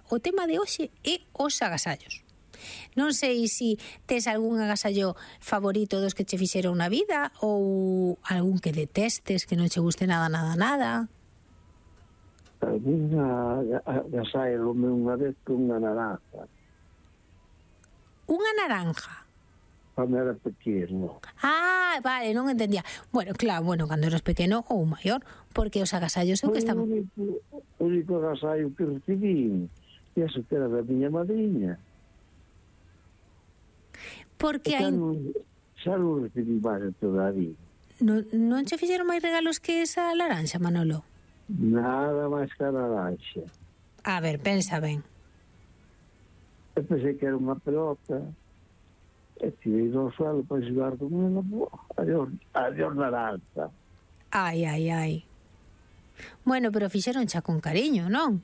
o tema de hoxe é os agasallos. Non sei se tes algún agasallo favorito dos que che fixeron na vida ou algún que detestes, que non che guste nada. Algún agasallo unha vez con unha naranja. Unha naranja? Cando era pequeno. Ah, vale, non entendía. Bueno, claro, cando eras pequeno ou maior, porque os agasallos é o que están... O único agasallo que recibí, e eso que era da miña madriña. Porque xa non recibí máis todavía. Non che fixeron máis regalos que esa laranxa, Manolo? Nada máis que a laranxa. A ver, pensa ben. Eu pensei que era unha pelota. E tirei do suelo para xogar con ela. Adiós naranja. Ai. Bueno, pero fixeron xa con cariño, non?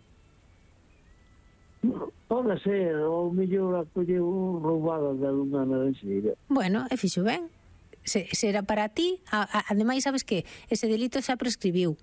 Pode ser, ou mellor a colleu roubada de unha naranxeira. Bueno, e fixo ben. Se era para ti, ademais, sabes que ese delito xa prescribiu.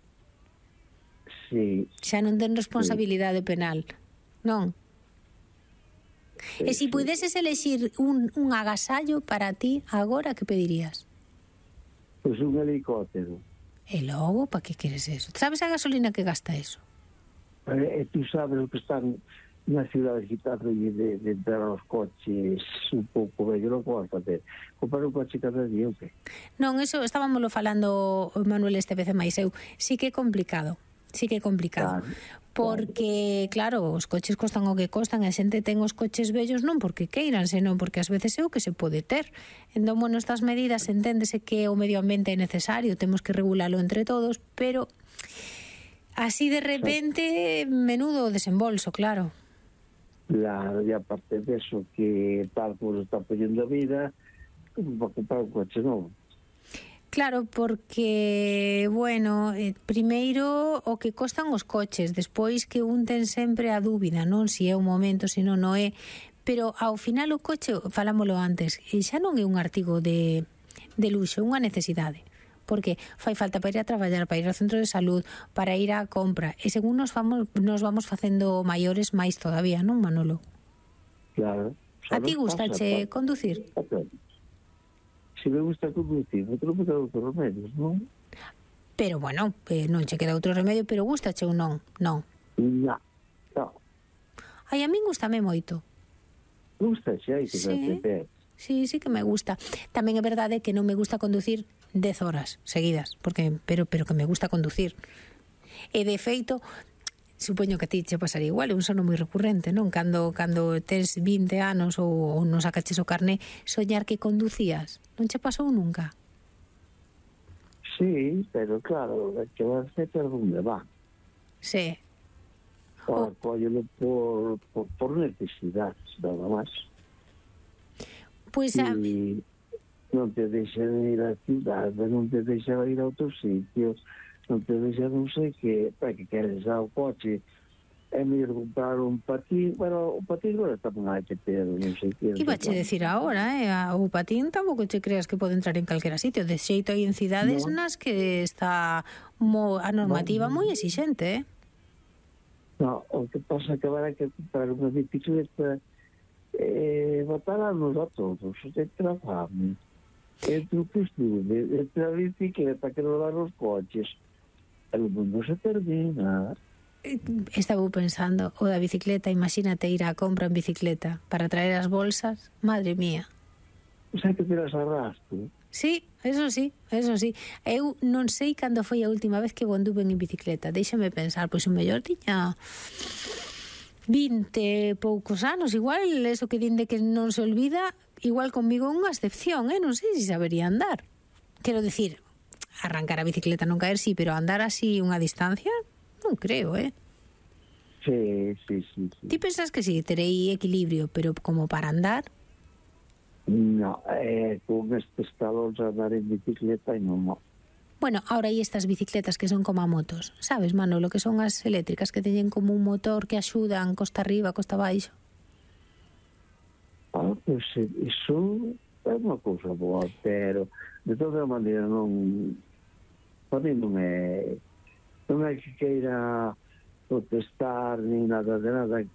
Sí. Xa non ten responsabilidade penal, non? E se pudeses elexir un agasallo para ti agora, que pedirías? Pois un helicóptero. E logo, para que queres eso? Sabes a gasolina que gasta eso? E tú sabes o que están na cidade quitando de entrar aos coches un pouco vello, non podes facer. Comprar un coche cada día, o que? Non, eso estábamoslo falando Manuel este vez máis eu. Sí que é complicado. Claro. Porque, claro, os coches costan o que costan e a xente ten os coches vellos non porque queiran, senón porque ás veces é o que se pode ter. Entón, bueno, estas medidas enténdese que o medio ambiente é necesario, temos que regulalo entre todos, pero así de repente, menudo desembolso, claro. Claro, e aparte de eso, que tal como está poñendo a vida, como para comprar un coche novo. Claro, porque, bueno, primeiro o que costan os coches, despois que un ten sempre a dúbida, non? Si é o momento, si non é, pero ao final o coche, falámolo antes, xa non é un artigo de luxo, é unha necesidade, porque fai falta para ir a traballar, para ir ao centro de salud, para ir á compra, e según nos vamos facendo maiores máis todavía, non, Manolo? Claro. A ti gustache conducir? Se me gusta conducir, non me queda outro remedio, non? Pero, bueno, non che queda outro remedio, pero gustache ou non? Non. Non. Ai, a min gustame moito. Gustache, hai que ver. Sí que me gusta. Tamén é verdade que non me gusta conducir 10 horas seguidas, pero que me gusta conducir. E de feito, supoño que a ti che pasaría igual, é un sono moi recurrente, non? Cando tes 20 anos ou non sacaches o carné, soñar que conducías. Non che pasou nunca? Sí, pero claro, que vas a ter onde va. Sí. Cóllelo por necesidade, nada máis. Pois non te deixan ir á cidade, non te deixan ir a outros sitios, non te deixan non sei que, para que queres já o coche, é mellor comprar un patín, bueno, o patín non está máis que ter, non sei que. Iba che decir agora, o patín tampouco che creas que pode entrar en calquera sitio, de xeito hai en cidades nas que está a normativa moi exixente, No, o que pasa é que vai que comprar unha bicicleta botarnos a todos, de traballo. Entre o que estude, entre a bicicleta que nos dan os coches, o mundo se termina. Estaba pensando, o da bicicleta, imagínate ir á compra en bicicleta para traer as bolsas, madre mía. O sea, que te las arrastro. Sí, eso sí. Eu non sei cando foi a última vez que anduve en bicicleta, déxame pensar, pois o mellor tiña 20 poucos anos, igual eso que din de que non se olvida, igual conmigo unha excepción, non sei se sabería andar. Quero decir, arrancar a bicicleta non caer, sí, pero andar así unha distancia, non creo, Sí. Ti pensas que sí, terei equilibrio, pero como para andar? No, con estes talóns andar en bicicleta e non. Bueno, ahora hai estas bicicletas que son como a motos, sabes, Manolo, que son as eléctricas que teñen como un motor que axudan costa arriba, costa baixo. Pois iso é unha cousa boa, pero de toda maneira non, para mí non é que queira protestar ni nada de nada.